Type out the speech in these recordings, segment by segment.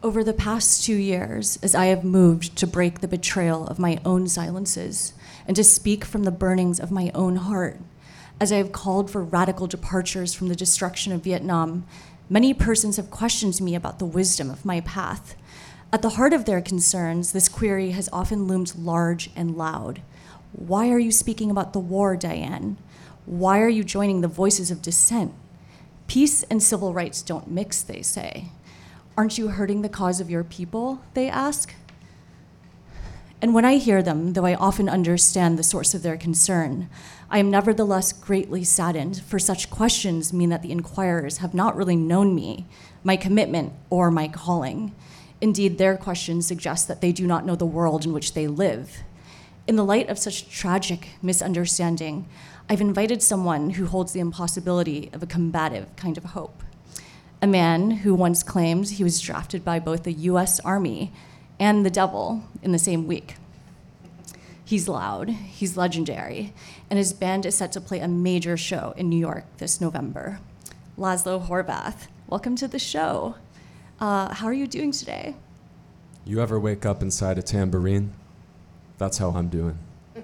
Over the past 2 years, as I have moved to break the betrayal of my own silences and to speak from the burnings of my own heart, as I have called for radical departures from the destruction of Vietnam, many persons have questioned me about the wisdom of my path. At the heart of their concerns, this query has often loomed large and loud. Why are you speaking about the war, Diane? Why are you joining the voices of dissent? Peace and civil rights don't mix, they say. Aren't you hurting the cause of your people, they ask? And when I hear them, though I often understand the source of their concern, I am nevertheless greatly saddened, for such questions mean that the inquirers have not really known me, my commitment, or my calling. Indeed, their questions suggest that they do not know the world in which they live. In the light of such tragic misunderstanding, I've invited someone who holds the impossibility of a combative kind of hope. A man who once claimed he was drafted by both the US Army and the devil in the same week. He's loud, he's legendary, and his band is set to play a major show in New York this November. Laszlo Horvath, welcome to the show. How are you doing today? You ever wake up inside a tambourine? That's how I'm doing.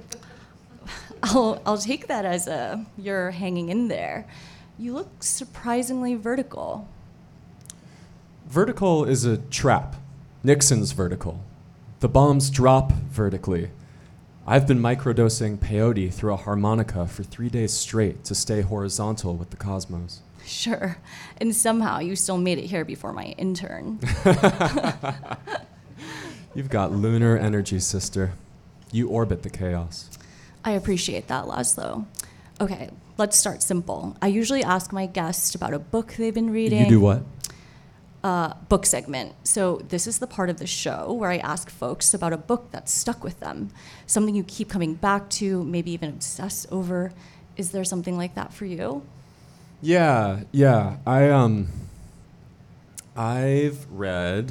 I'll take that as you're hanging in there. You look surprisingly vertical. Vertical is a trap. Nixon's vertical. The bombs drop vertically. I've been microdosing peyote through a harmonica for 3 days straight to stay horizontal with the cosmos. Sure, and somehow you still made it here before my intern. You've got lunar energy, sister. You orbit the chaos. I appreciate that, Laszlo. Okay, let's start simple. I usually ask my guests about a book they've been reading. You do what? Book segment. So this is the part of the show where I ask folks about a book that's stuck with them, something you keep coming back to, maybe even obsess over. Is there something like that for you? Yeah. I've read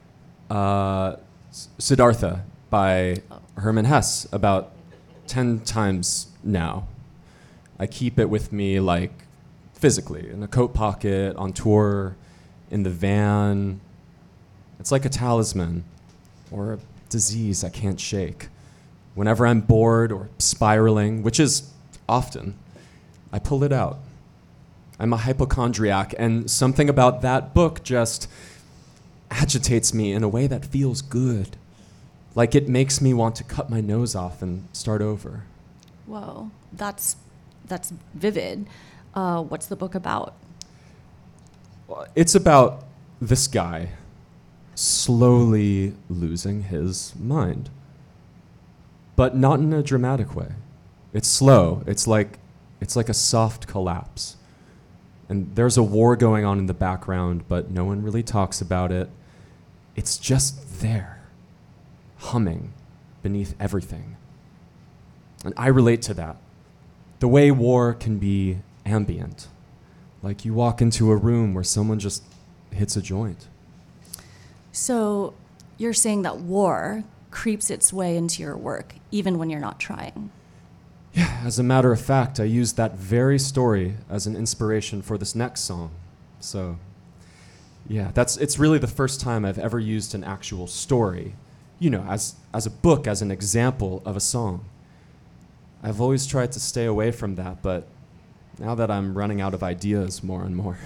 Siddhartha by Hermann Hesse about 10 times now. I keep it with me, like, physically, in a coat pocket, on tour, in the van. It's like a talisman or a disease I can't shake. Whenever I'm bored or spiraling, which is often, I pull it out. I'm a hypochondriac, and something about that book just agitates me in a way that feels good. Like it makes me want to cut my nose off and start over. Whoa, that's vivid. What's the book about? It's about this guy slowly losing his mind, but not in a dramatic way. It's slow. It's like a soft collapse. And there's a war going on in the background, but no one really talks about it. It's just there, humming beneath everything. And I relate to that. The way war can be ambient. Like you walk into a room where someone just hits a joint. So you're saying that war creeps its way into your work, even when you're not trying. Yeah, as a matter of fact, I used that very story as an inspiration for this next song. So, yeah, it's really the first time I've ever used an actual story, as a book, as an example of a song. I've always tried to stay away from that, but now that I'm running out of ideas more and more.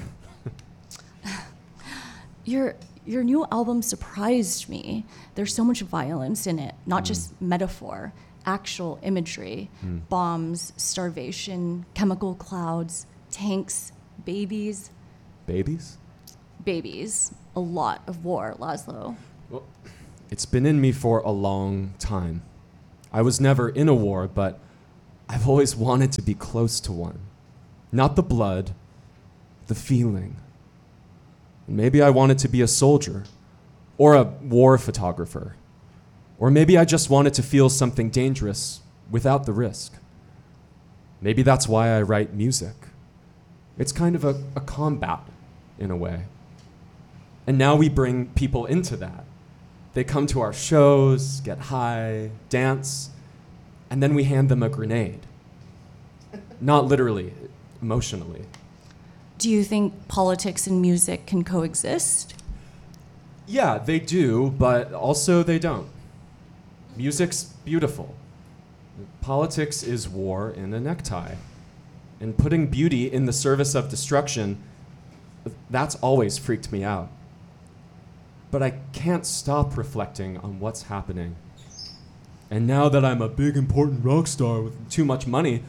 Your new album surprised me. There's so much violence in it, not just metaphor, actual imagery, bombs, starvation, chemical clouds, tanks, babies. Babies? Babies. A lot of war, Laszlo. Well, it's been in me for a long time. I was never in a war, but I've always wanted to be close to one. Not the blood, the feeling. Maybe I wanted to be a soldier or a war photographer. Or maybe I just wanted to feel something dangerous without the risk. Maybe that's why I write music. It's kind of a combat, in a way. And now we bring people into that. They come to our shows, get high, dance, and then we hand them a grenade. Not literally, emotionally. Do you think politics and music can coexist? Yeah, they do, but also they don't. Music's beautiful. Politics is war in a necktie. And putting beauty in the service of destruction, that's always freaked me out. But I can't stop reflecting on what's happening. And now that I'm a big, important rock star with too much money,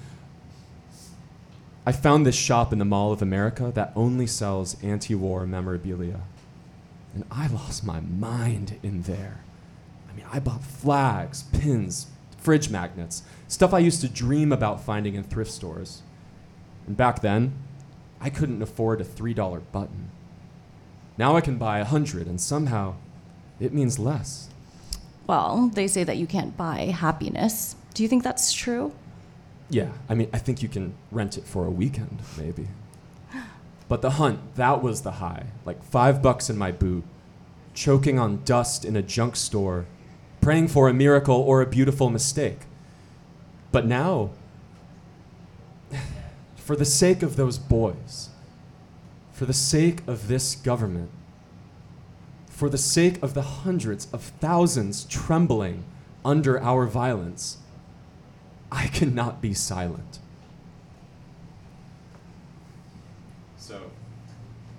I found this shop in the Mall of America that only sells anti-war memorabilia. And I lost my mind in there. I mean, I bought flags, pins, fridge magnets, stuff I used to dream about finding in thrift stores. And back then, I couldn't afford a $3 button. Now I can buy 100, and somehow it means less. Well, they say that you can't buy happiness. Do you think that's true? Yeah, I mean, I think you can rent it for a weekend, maybe. But the hunt, that was the high. Like $5 in my boot, choking on dust in a junk store, praying for a miracle or a beautiful mistake. But now, for the sake of those boys, for the sake of this government, for the sake of the hundreds of thousands trembling under our violence, I cannot be silent.